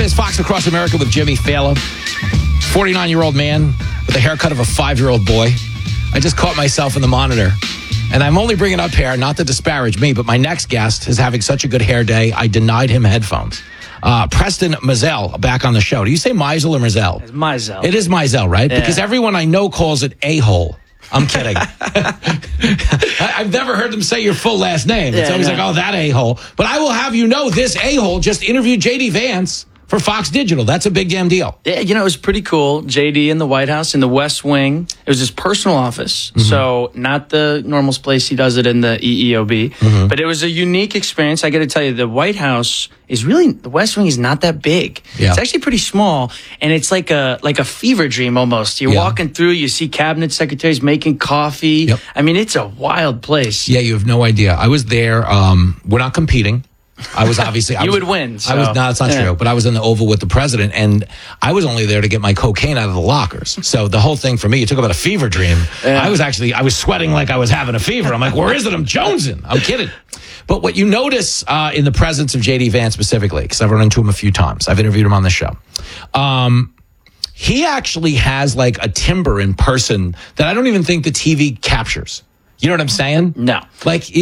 is Fox Across America with Jimmy Fallon. 49-year-old man with the haircut of a 5-year-old boy. I just caught myself in the monitor. And I'm only bringing up hair, not to disparage me, but my next guest is having such a good hair day, I denied him headphones. Preston Mizell back on the show. Do you say Mizell or Mizell? It's Mizell. It is Mizell, right? Yeah. Because everyone I know calls it a-hole. I'm kidding. I've never heard them say your full last name. It's always like, oh, that a-hole. But I will have you know, this a-hole just interviewed J.D. Vance for Fox Digital. That's a big damn deal. Yeah, it was pretty cool. JD in the White House, in the West Wing. It was his personal office. Mm-hmm. So not the normal place he does it in the EEOB. Mm-hmm. But it was a unique experience. I got to tell you, the White House is really, the West Wing is not that big. Yeah. It's actually pretty small. And it's like a fever dream almost. You're walking through, you see cabinet secretaries making coffee. Yep. I mean, it's a wild place. Yeah, you have no idea. I was there. We're not competing. I was obviously... would win. So. No, it's not true. But I was in the Oval with the president, and I was only there to get my cocaine out of the lockers. So the whole thing for me, you talk about a fever dream. Yeah. I was sweating like I was having a fever. I'm like, where is it? I'm jonesing. I'm kidding. But what you notice in the presence of J.D. Vance specifically, because I've run into him a few times. I've interviewed him on the show. He actually has like a timbre in person that I don't even think the TV captures. You know what I'm saying? No. Like...